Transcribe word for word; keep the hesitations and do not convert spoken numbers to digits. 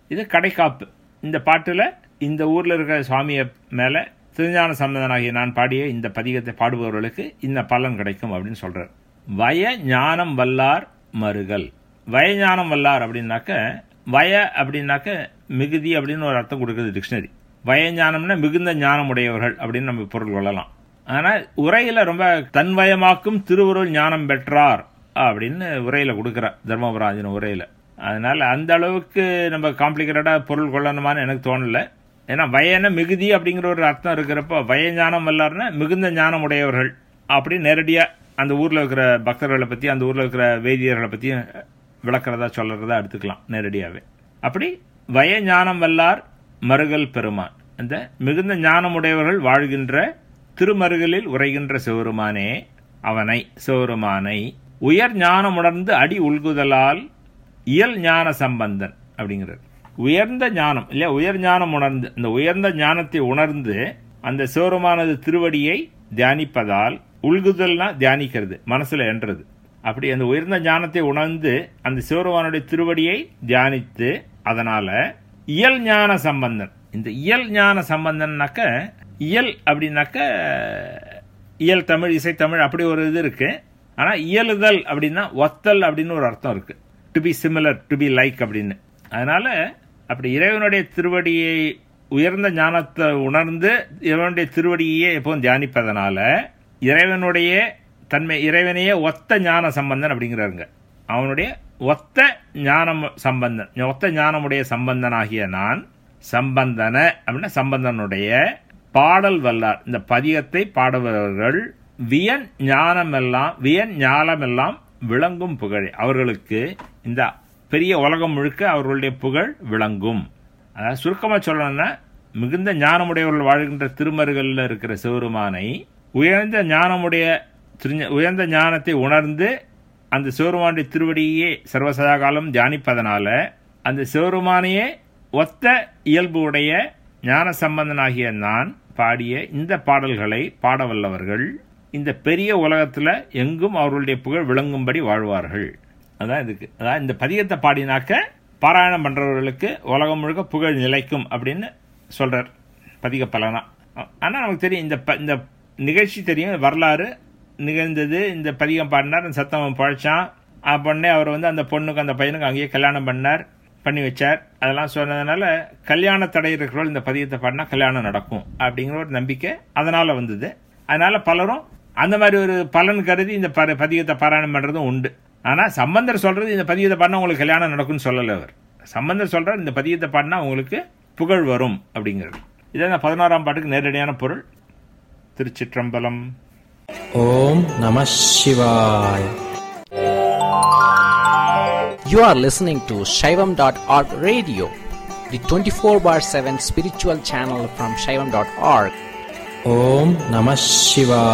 இது கடைக்காப்பு. இந்த பாட்டில் இந்த ஊரில் இருக்கிற சுவாமியை மேலே திருஞான சம்பந்தனாகிய நான் பாடிய இந்த பதிகத்தை பாடுபவர்களுக்கு இந்த பலன் கிடைக்கும் அப்படின்னு சொல்கிறார். வய ஞானம் வல்லார் மருகல். வயஞானம் வல்லார் அப்படின்னாக்க, வய அப்படின்னாக்க மிகுதி அப்படின்னு ஒரு அர்த்தம் கொடுக்குறது டிக்ஷனரி. வயஞானம்னா மிகுந்த ஞானம் உடையவர்கள் அப்படின்னு நம்ம பொருள் கொள்ளலாம். ஆனால் உரையில் ரொம்ப தன்வயமாக்கும் திருவருள் ஞானம் பெற்றார் அப்படின்னு உரையில் கொடுக்குறார் தர்மபுராஜன் உரையில். அதனால் அந்த அளவுக்கு நம்ம காம்ப்ளிகேட்டடாக பொருள் கொள்ளணுமான்னு எனக்கு தோணலை. ஏன்னா வயன மிகுதி அப்படிங்கிற ஒரு அர்த்தம் இருக்கிறப்போ வயஞானம் வல்லார்னா மிகுந்த ஞானம் உடையவர்கள் அப்படின்னு நேரடியாக அந்த ஊரில் இருக்கிற பக்தர்களை பற்றி அந்த ஊரில் இருக்கிற வேதியர்களை பற்றியும் விளக்கிறதா சொல்கிறதா எடுத்துக்கலாம் நேரடியாகவே. அப்படி வய ஞானம் வல்லார் மருகல் பெருமான், அந்த மிகுந்த ஞானமுடையவர்கள் வாழ்கின்ற திருமருகலில் உரைகின்ற சிவருமானே, அவனை சிவருமானை உயர் ஞானம் உணர்ந்து அடி உள்குதலால் இயல் ஞான சம்பந்தன் அப்படிங்கிறது. உயர்ந்த ஞானம் இல்லையா, உயர் ஞானம் உணர்ந்து, அந்த உயர்ந்த ஞானத்தை உணர்ந்து அந்த சிவருமானது திருவடியை தியானிப்பதால், உள்குதல்னா தியானிக்கிறது, மனசுல என்றது. அப்படி அந்த உயர்ந்த ஞானத்தை உணர்ந்து அந்த சிவருமானுடைய திருவடியை தியானித்து அதனால இயல் ஞான சம்பந்தன். இந்த இயல் ஞான சம்பந்தன்னாக்க, இயல் அப்படின்னாக்க இயல் தமிழ், இசைத்தமிழ் அப்படி ஒரு இது இருக்கு. ஆனா இயலுதல் அப்படின்னா ஒத்தல் அப்படின்னு ஒரு அர்த்தம் இருக்கு. To be similar, to be like அப்படின்னு. அதனால அப்படி இறைவனுடைய திருவடியை உயர்ந்த ஞானத்தை உணர்ந்து இறைவனுடைய திருவடியே எப்போதும் தியானிப்பதனால இறைவனுடைய தன்மை, இறைவனையே ஒத்த ஞான சம்பந்தன் அப்படிங்கிறாருங்க. அவனுடைய ஒத்த ஞானம் சம்பந்தன், ஒத்த ஞானமுடைய சம்பந்தனாகிய நான் சம்பந்தன அப்படின்னா சம்பந்தனுடைய பாடல் வல்லார், இந்த பதிகத்தை பாடுபவர்கள் வியன் ஞானமெல்லாம் வியன் ஞானமெல்லாம் விளங்கும் புகழ், அவர்களுக்கு இந்த பெரிய உலகம் முழுக்க அவர்களுடைய புகழ் விளங்கும். அதாவது சுருக்கமாக சொல்லணும்னா, மிகுந்த ஞானமுடையவர்கள் வாழ்கின்ற திருமருகல்ல இருக்கிற சிவருமானை உயர்ந்த ஞானமுடைய உயர்ந்த ஞானத்தை உணர்ந்து அந்த சிவருமானுடைய திருவடியே சர்வசதா காலம் தியானிப்பதனால அந்த சிவருமானையே ஒத்த இயல்பு உடைய ஞான சம்பந்தனாகிய நான் பாடிய இந்த பாடல்களை பாடவல்லவர்கள் இந்த பெரிய உலகத்தில் எங்கும் அவர்களுடைய புகழ் விளங்கும்படி வாழ்வார்கள். அதான் இதுக்கு, அதான் இந்த பதிகத்தை பாடினாக்க பாராயணம் பண்றவர்களுக்கு உலகம் முழுக்க புகழ் நிலைக்கும் அப்படின்னு சொல்றார் பதிக பலனா. ஆனால் நமக்கு தெரியும், இந்த இந்த நிகழ்ச்சி தெரியும், வரலாறு நிகழ்ந்தது. இந்த பதிகம் பாடினார், அந்த சத்தம் பழைச்சான், பொண்ணே அவர் வந்து அந்த பொண்ணுக்கு அந்த பையனுக்கு அங்கேயே கல்யாணம் பண்ணார், பண்ணி வச்சார். அதெல்லாம் சொன்னதுனால கல்யாண தடை இருக்கிறவர்கள் இந்த பதிகத்தை பாடினா கல்யாணம் நடக்கும் அப்படிங்கிற ஒரு நம்பிக்கை அதனால வந்தது. அதனால பலரும் அந்த மாதிரி ஒரு பலன் கருதி இந்த பதிகத்தை பாராயணம் பண்றதும் உண்டு. ஆனா சம்பந்தர் சொல்றது இந்த பதிகத்தை பாடினா உங்களுக்கு கல்யாணம் நடக்கும்னு சொல்லல. அவர் சம்பந்தர் சொல்றார் இந்த பதிகத்தை பாடினா உங்களுக்கு புகழ் வரும் அப்படிங்கிறது. இதான் பதினோராம் பாட்டுக்கு நேரடியான பொருள். திருச்சிற்றம்பலம். ஓம் நம சிவாய். You are listening to Shaivam dot org radio, the twenty-four bar seven spiritual channel from Shaivam dot org. Om Namah Shivaya.